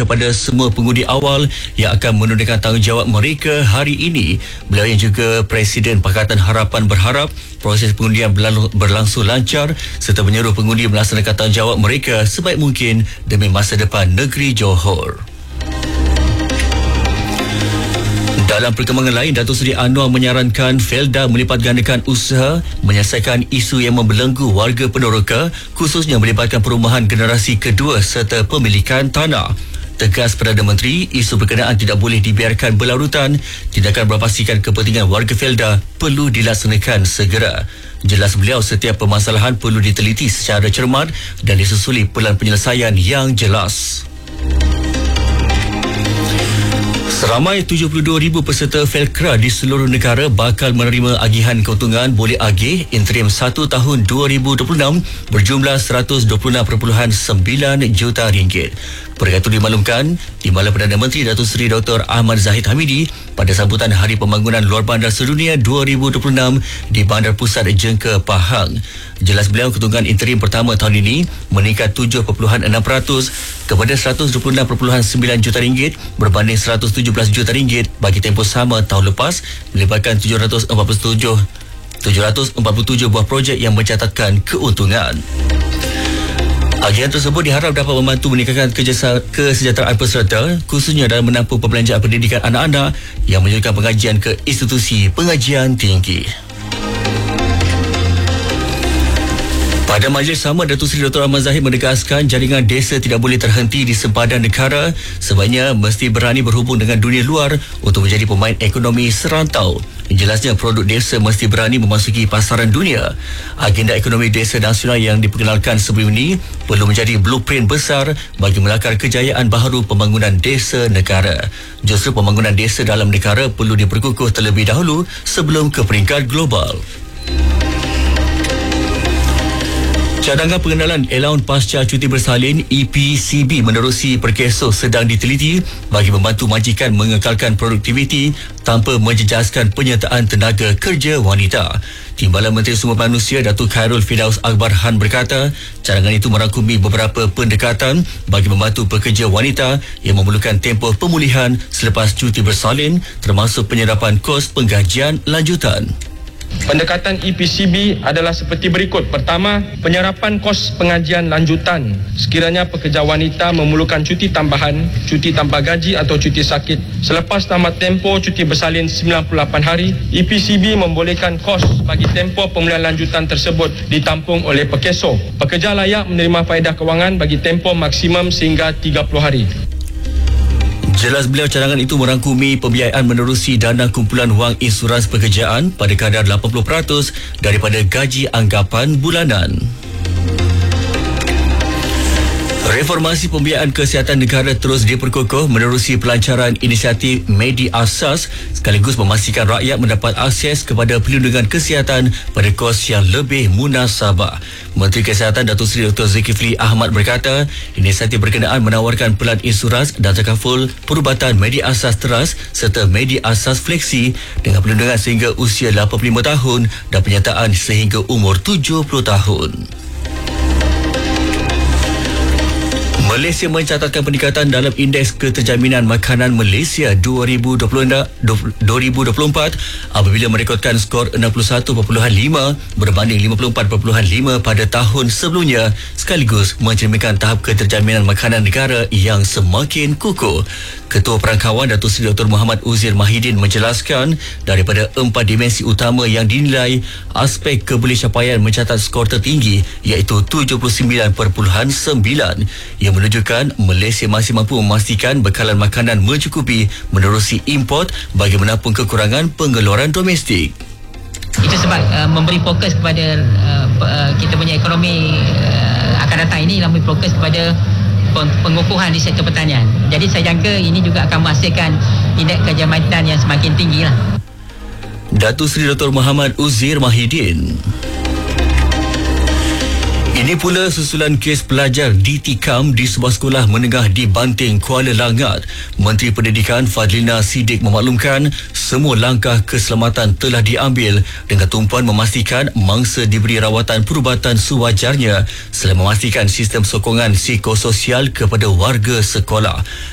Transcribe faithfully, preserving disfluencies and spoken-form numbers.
kepada semua pengundi awal yang akan menunaikan tanggungjawab mereka hari ini. Beliau yang juga Presiden Pakatan Harapan berharap proses pengundian berlangsung lancar serta menyeru pengundi melaksanakan tanggungjawab mereka sebaik mungkin demi masa depan negeri Johor. Dalam perkembangan lain, Datuk Seri Anwar menyarankan Felda melipat gandakan usaha menyelesaikan isu yang membelenggu warga Peneroka, khususnya melibatkan perumahan generasi kedua serta pemilikan tanah. Tegas Perdana Menteri, isu berkenaan tidak boleh dibiarkan berlarutan. Tindakan berpastikan kepentingan warga Felda perlu dilaksanakan segera. Jelas beliau, setiap permasalahan perlu diteliti secara cermat dan disusuli pelan penyelesaian yang jelas. Seramai tujuh puluh dua ribu peserta Felkra di seluruh negara bakal menerima agihan keuntungan boleh agih interim satu tahun dua ribu dua puluh enam berjumlah seratus dua puluh enam perpuluhan sembilan juta ringgit. Perkara itu dimaklumkan Timbalan Perdana Menteri Datuk Seri Doktor Ahmad Zahid Hamidi pada sambutan Hari Pembangunan Luar Bandar Sedunia dua ribu dua puluh enam di Bandar Pusat Jengka, Pahang. Jelas beliau, keuntungan interim pertama tahun ini meningkat tujuh perpuluhan enam peratus kepada seratus dua puluh enam perpuluhan sembilan juta ringgit berbanding seratus tujuh belas juta ringgit bagi tempoh sama tahun lepas, melibatkan tujuh ratus empat puluh tujuh tujuh ratus empat puluh tujuh buah projek yang mencatatkan keuntungan. Agihan tersebut diharap dapat membantu meningkatkan kesejahteraan peserta, khususnya dalam menampung perbelanjaan pendidikan anak-anak yang menunjukkan pengajian ke institusi pengajian tinggi. Pada majlis sama, Datuk Seri Doktor Ahmad Zahid menegaskan jaringan desa tidak boleh terhenti di sempadan negara, sebaliknya mesti berani berhubung dengan dunia luar untuk menjadi pemain ekonomi serantau. Jelasnya, produk desa mesti berani memasuki pasaran dunia. Agenda ekonomi desa nasional yang diperkenalkan sebelum ini perlu menjadi blueprint besar bagi melakar kejayaan baharu pembangunan desa negara. Justru pembangunan desa dalam negara perlu diperkukuh terlebih dahulu sebelum ke peringkat global. Cadangan pengenalan Allowance Pasca Cuti Bersalin E P C B menerusi perkeso sedang diteliti bagi membantu majikan mengekalkan produktiviti tanpa menjejaskan penyertaan tenaga kerja wanita. Timbalan Menteri Sumber Manusia Datuk Khairul Firdaus Akbar Han berkata, cadangan itu merangkumi beberapa pendekatan bagi membantu pekerja wanita yang memerlukan tempoh pemulihan selepas cuti bersalin, termasuk penyerapan kos penggajian lanjutan. Pendekatan E P C B adalah seperti berikut. Pertama, penyerapan kos pengajian lanjutan. Sekiranya pekerja wanita memerlukan cuti tambahan, cuti tanpa gaji atau cuti sakit selepas tamat tempoh cuti bersalin sembilan puluh lapan hari, E P C B membolehkan kos bagi tempoh pemulihan lanjutan tersebut ditampung oleh pekeso. Pekerja layak menerima faedah kewangan bagi tempoh maksimum sehingga tiga puluh hari. Jelas beliau, cadangan itu merangkumi pembiayaan menerusi dana kumpulan wang insurans pekerjaan pada kadar lapan puluh peratus daripada gaji anggapan bulanan. Reformasi pembiayaan kesihatan negara terus diperkukuh menerusi pelancaran inisiatif Medi Asas sekaligus memastikan rakyat mendapat akses kepada perlindungan kesihatan pada kos yang lebih munasabah. Menteri Kesihatan Datuk Seri Doktor Zulkifli Ahmad berkata, inisiatif berkenaan menawarkan pelan insurans dan takaful perubatan Medi Asas Teras serta Medi Asas Fleksi dengan perlindungan sehingga usia lapan puluh lima tahun dan penyertaan sehingga umur tujuh puluh tahun. Malaysia mencatatkan peningkatan dalam Indeks Keterjaminan Makanan Malaysia dua ribu dua puluh empat apabila merekodkan skor enam puluh satu perpuluhan lima berbanding lima puluh empat perpuluhan lima pada tahun sebelumnya, sekaligus mencerminkan tahap keterjaminan makanan negara yang semakin kukuh. Ketua Perangkawan Datuk Seri Doktor Muhammad Uzir Mahidin menjelaskan, daripada empat dimensi utama yang dinilai, aspek kebolehcapaian mencatat skor tertinggi iaitu tujuh puluh sembilan perpuluhan sembilan yang menunjukkan Malaysia masih mampu memastikan bekalan makanan mencukupi menerusi import bagi menampung kekurangan pengeluaran domestik. Itu sebab uh, memberi fokus kepada uh, uh, kita punya ekonomi uh, akan datang ini, memberi fokus kepada pengukuhan di sektor pertanian. Jadi saya jangka ini juga akan menghasilkan indeks kejaminan yang semakin tinggi lah. Datuk Seri Doktor Muhammad Uzir Mahidin. Ini pula susulan kes pelajar ditikam di sebuah sekolah menengah di Banting, Kuala Langat. Menteri Pendidikan Fadlina Siddiq memaklumkan semua langkah keselamatan telah diambil dengan tumpuan memastikan mangsa diberi rawatan perubatan sewajarnya selain memastikan sistem sokongan psikososial kepada warga sekolah.